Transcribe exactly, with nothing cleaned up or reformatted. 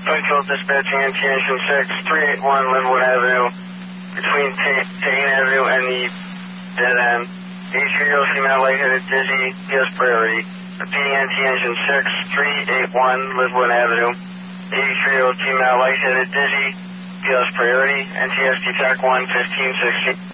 Central dispatching N T Engine six, three eight one Linwood Avenue, between Tain Avenue and the dead end. eighty-three-year-old female lightheaded dizzy, P S priority. Repeating N T Engine six, three eight one Linwood Avenue. eighty-three-year-old female lightheaded dizzy, P S priority. N T S D T A C one, fifteen sixty.